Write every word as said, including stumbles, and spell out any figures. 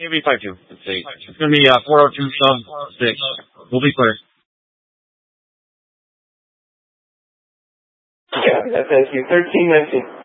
Maybe five two. Let's see. It's going to be uh, four oh two sub six. We'll be clear. Yeah, thank you. thirteen nineteen.